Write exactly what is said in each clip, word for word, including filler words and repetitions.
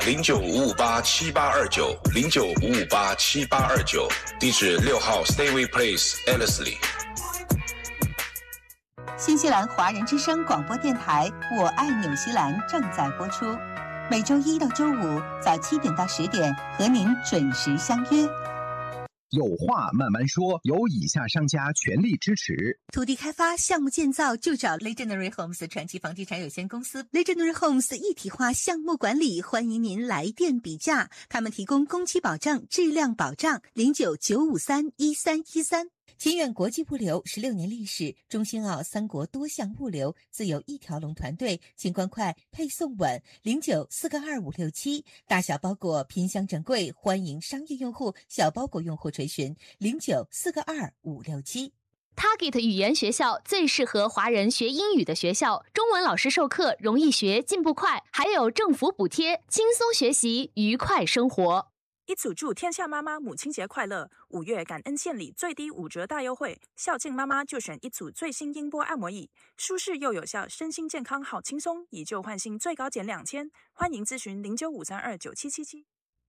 零九五五八七八二九零九五五八七八二九，地址六号 Stayway Place Ellerslie。 新西兰华人之声广播电台《我爱纽西兰》正在播出，每周一到周五早七点到十点和您准时相约。 有话慢慢说，由以下商家全力支持。 土地开发项目建造就找 Legendary Homes 传奇房地产有限公司。 Legendary Homes 一体化项目管理，欢迎您来电比价，他们提供工期保证、质量保障。零九九五三一三一三。清远国际物流十六年历史，中兴澳三国多项物流，自有一条龙团队，清关快，配送稳。零九四个二五六七，大小包裹拼箱整柜，欢迎商业用户、小包裹用户垂询。零九四个二五六七。 Target 语言学校最适合华人学英语的学校，中文老师授课容易学，进步快，还有政府补贴，轻松学习，愉快生活。 一组祝天下妈妈母亲节快乐！五月感恩献礼最低五折大优惠，孝敬妈妈就选一组最新音波按摩椅，舒适又有效，身心健康好轻松，以旧换新最高减两千，欢迎咨询零九五三二九七七七。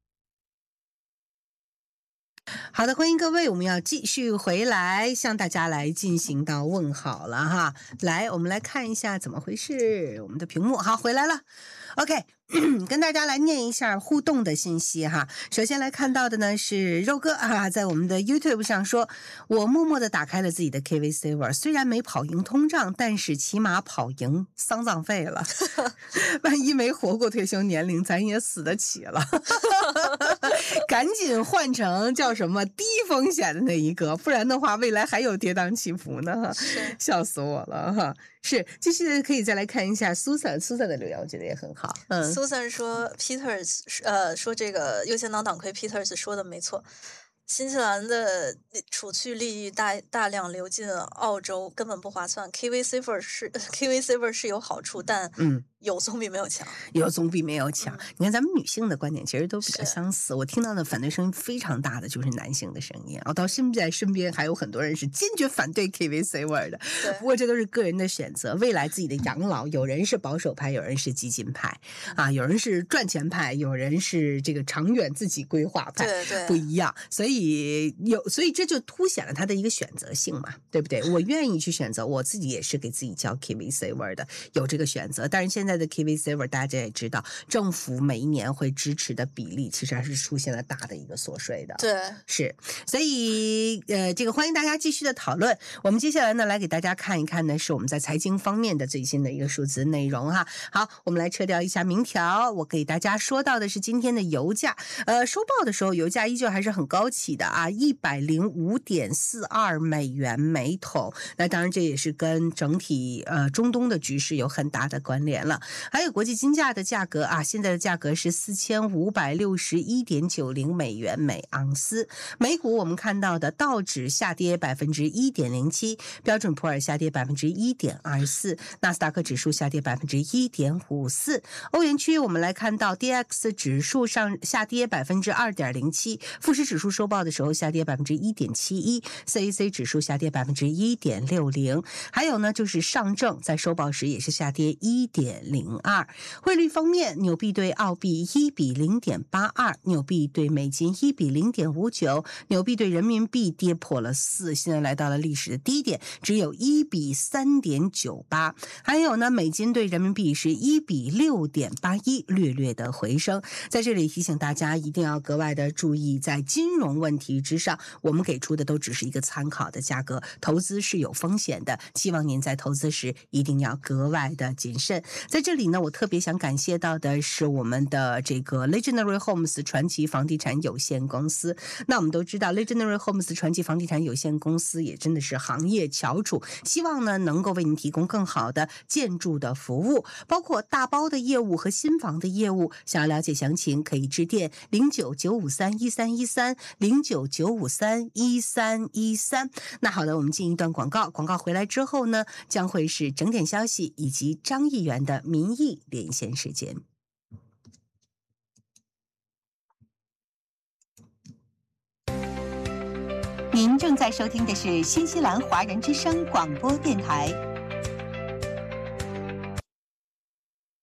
好的，欢迎各位，我们要继续回来向大家来进行到问好了哈。来，我们来看一下怎么回事，我们的屏幕好回来了。OK， 跟大家来念一下互动的信息哈。首先来看到的呢是肉哥啊，在我们的 YouTube 上说，我默默的打开了自己的 K V Saver， 虽然没跑赢通胀，但是起码跑赢丧葬费了。万一没活过退休年龄，咱也死得起了。赶紧换成叫什么低风险的那一个，不然的话未来还有跌宕起伏呢。笑死我了哈。是，继续可以再来看一下 Susan Susan 的留言，我觉得也很好。嗯 Susan 说 Peters 呃说这个右前党党魁 Peters 说的没错，新西兰的储蓄利益大大量流进澳洲根本不划算。K V Saver 是 K V Saver 是有好处，但嗯。 有总比没有强， 有总比没有强。嗯、你看咱们女性的观点其实都比较相似，我听到的反对声音非常大的就是男性的声音，我到现在身边还有很多人是坚决反对 K V Saver 的。不过这都是个人的选择，未来自己的养老，有人是保守派，有人是激进派啊，有人是赚钱派，有人是这个长远自己规划派， 对对， 不一样。所以有，所以这就凸显了他的一个选择性嘛，对不对？我愿意去选择，我自己也是给自己交 K V Saver 的，有这个选择。但是现在的 K V Saver 大家也知道，政府每一年会支持的比例其实还是出现了大的一个缩水的。 对， 是，所以呃，这个欢迎大家继续的讨论。我们接下来呢，来给大家看一看呢，是我们在财经方面的最新的一个数字内容哈。好，我们来撤掉一下明条，我给大家说到的是今天的油价。呃，收报的时候，油价依旧还是很高企的啊，一百零五点四二美元每桶。那当然，这也是跟整体呃中东的局势有很大的关联了。还有国际金价的价格啊，现在的价格是四千五百六十一点九零美元每盎司。美股我们看到的道指下跌百分之一点零七，标准普尔下跌百分之一点二四，纳斯达克指数下跌百分之一点五四。欧元区我们来看到 D X 指数上下跌百分之二点零七，富时指数收报的时候下跌百分之一点七一 ，C A C 指数下跌百分之一点六零。还有呢，就是上证在收报时也是下跌一点零二。汇率方面，纽币对澳币一比零点八二，纽币对美金一比零点五九，纽币对人民币跌破了四，现在来到了历史的低点，只有一比三点九八。还有呢，美金对人民币是一比六点八一，略略的回升。在这里提醒大家，一定要格外的注意，在金融问题之上，我们给出的都只是一个参考的价格，投资是有风险的，希望您在投资时一定要格外的谨慎。在这里呢，我特别想感谢到的是我们的这个 Legendary Homes 传奇房地产有限公司。那我们都知道 Legendary Homes 传奇房地产有限公司也真的是行业翘楚，希望呢能够为您提供更好的建筑的服务，包括大包的业务和新房的业务。想要了解详情，可以致电零九九五三一三一三 零九九五三一三一三。那好的，我们进一段广告，广告回来之后呢，将会是整点消息以及张议员的民意连线时间。 您正在收听的是新西兰华人之声广播电台。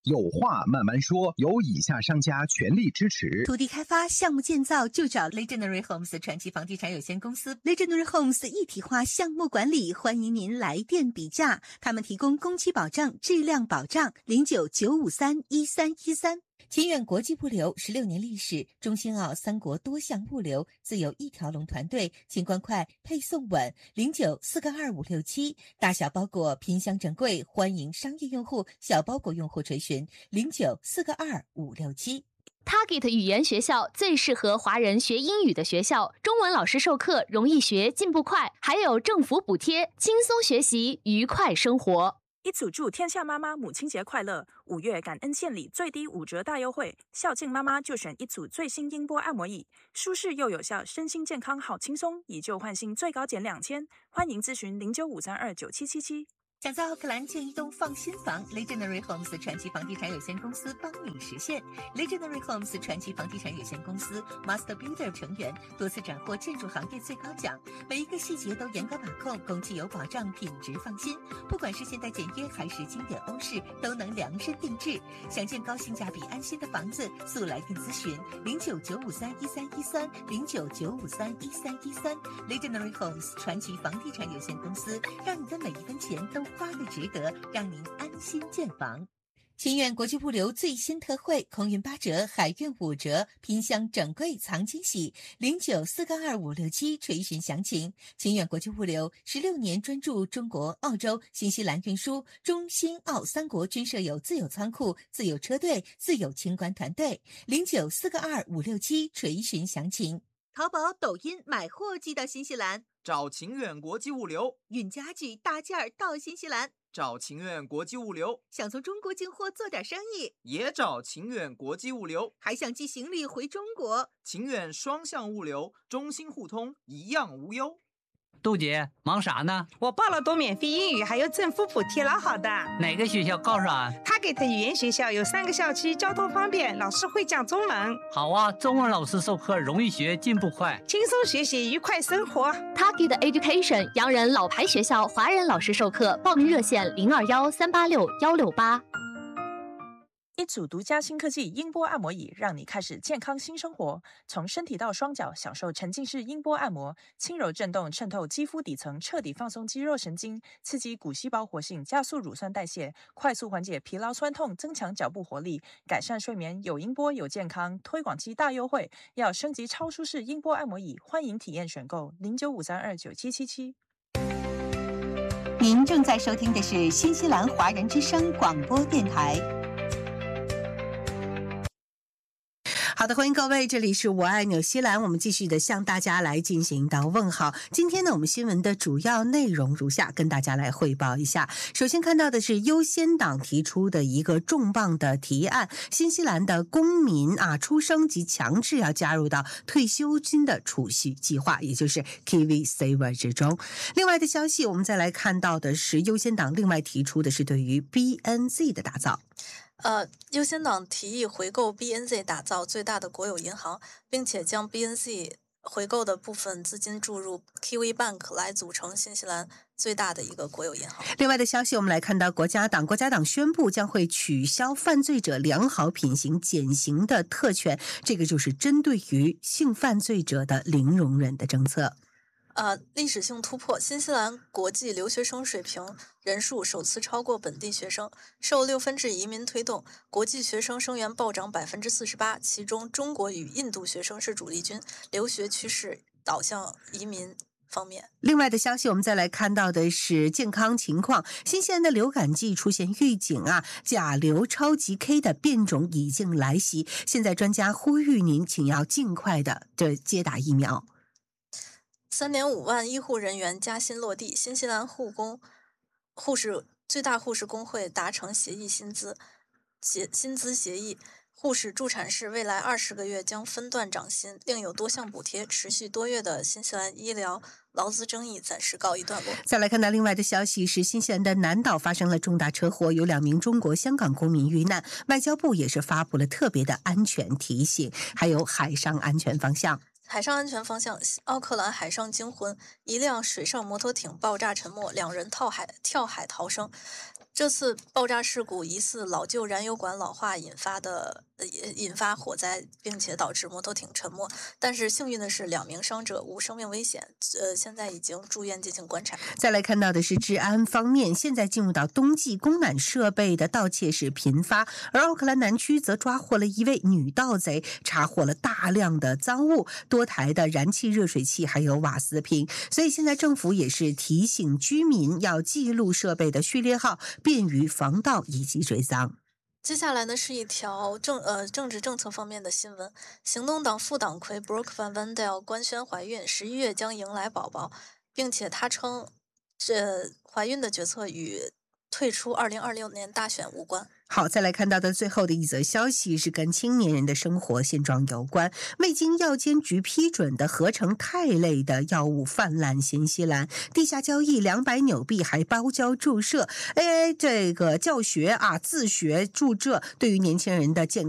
有话慢慢说，由以下商家全力支持。 土地开发项目建造就找 Legendary Homes 传奇房地产有限公司 Legendary Homes 一体化项目管理，欢迎您来电比价，他们提供工期保障、质量保障，零九九五三一三一三。清远国际物流十六年历史，中兴澳三国多项物流自有一条龙团队，清关快，配送稳，零九四个二五六七。大小包裹品相整柜，欢迎商业用户、小包裹用户垂询，零九四个二五六七。 Target 语言学校最适合华人学英语的学校，中文老师授课容易学，进步快，还有政府补贴，轻松学习，愉快生活。 一组祝天下妈妈母亲节快乐！五月感恩献礼最低五折大优惠，孝敬妈妈就选一组最新音波按摩椅，舒适又有效，身心健康好轻松，以旧换新最高减两千，欢迎咨询零九五三二九七七七。 想在奥克兰建一栋放心房 ，Legendary Homes 传奇房地产有限公司帮你实现。Legendary Homes 传奇房地产有限公司 Master Builder 成员，多次斩获建筑行业最高奖，每一个细节都严格把控，工期有保障，品质放心。不管是现代简约还是经典欧式，都能量身定制。想建高性价比、安心的房子，速来电咨询零九九五三一三一三零九九五三一三一三。Legendary Homes 传奇房地产有限公司，让你的每一分钱都花的值得，让您安心建房。清远国际物流最新特惠，空运八折，海运五折，拼箱整柜藏惊喜，零九四个二五六七垂询详情。清远国际物流十六年专注中国、澳洲、新西兰运输，中新澳三国均设有自有仓库、自有车队、自有清关团队，零九四个二五六七垂询详情。淘宝、抖音买货寄到新西兰， 找晴远国际物流； 运家具大件儿到新西兰， 找晴远国际物流； 想从中国进货做点生意， 也找晴远国际物流； 还想寄行李回中国， 晴远双向物流，中新互通，一样无忧。 杜姐，忙啥呢？ 我报了读免费英语，还有政府补贴，老好的。 哪个学校告诉俺 ？Target语言学校有三个校区，交通方便，老师会讲中文。 好啊，中文老师授课容易学，进步快， 轻松学习，愉快生活。 Target Education 洋人老牌学校，华人老师授课，报名热线零二幺三八六幺六八。 一组独家新科技音波按摩椅，让你开始健康新生活。从身体到双脚，享受沉浸式音波按摩，轻柔震动渗透肌肤底层，彻底放松肌肉神经，刺激骨细胞活性，加速乳酸代谢，快速缓解疲劳酸痛，增强脚部活力，改善睡眠。有音波有健康，推广期大优惠，要升级超舒适音波按摩椅，欢迎体验选购零九五三二九七七七。 您正在收听的是新西兰华人之声广播电台。好的，欢迎各位，这里是我爱纽西兰，我们继续的向大家来进行到问好。今天呢，我们新闻的主要内容如下，跟大家来汇报一下。首先看到的是优先党提出的一个重磅的提案，新西兰的公民啊出生及强制要加入到退休金的储蓄计划，也就是 Kiwi Saver 之中。另外的消息，我们再来看到的是优先党另外提出的是对于 B N Z 的打造。 呃，优先党提议回购 B N Z， 打造最大的国有银行，并且将 B N Z 回购的部分资金注入 Kiwi Bank 来组成新西兰最大的一个国有银行。 另外的消息，我们来看到国家党，国家党宣布将会取消犯罪者良好品行减刑的特权，这个就是针对于性犯罪者的零容忍的政策。 呃，历史性突破，新西兰国际留学生水平人数首次超过本地学生。受六分制移民推动，国际学生生源暴涨百分之四十八，其中中国与印度学生是主力军，留学趋势导向移民方面。 另外的消息，我们再来看到的是健康情况。新西兰的流感季出现预警啊，甲流超级 K 的变种已经来袭。现在专家呼吁您，请要尽快的这接打疫苗。 三点五万医护人员加薪落地，新西兰护工、护士最大护士工会达成协议薪资协薪资协议，护士助产士未来二十个月将分段涨薪，另有多项补贴。持续多月的新西兰医疗劳资争议暂时告一段落。 再来看到另外的消息是，新西兰的南岛发生了重大车祸，有两名中国香港公民遇难，外交部也是发布了特别的安全提醒，还有海上安全方向。 海上安全方向，奥克兰海上惊魂，一辆水上摩托艇爆炸沉没，两人跳海跳海逃生。 这次爆炸事故疑似老旧燃油管老化引发的，呃、引发火灾，并且导致摩托艇沉没。但是幸运的是，两名伤者无生命危险，呃，现在已经住院进行观察。 再来看到的是治安方面，现在进入到冬季，供暖设备的盗窃是频发，而奥克兰南区则抓获了一位女盗贼，查获了大量的赃物，多台的燃气热水器还有瓦斯瓶。所以现在政府也是提醒居民要记录设备的序列号，便于防盗以及追赃。 接下来呢是一条政呃政治政策方面的新闻。行动党副党魁 Brooke Van Wendell 官宣怀孕，十一月将迎来宝宝，并且他称这怀孕的决策与退出二零二六年大选无关。 好，再来看到的最后的一则消息是跟青年人的生活现状有关。未经药监局批准的合成肽类的药物泛滥新西兰，地下交易两百纽币，还包交注射。哎，这个教学啊，自学注射对于年轻人的健康